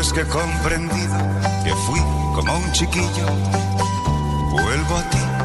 Después que he comprendido que fui como un chiquillo, vuelvo a ti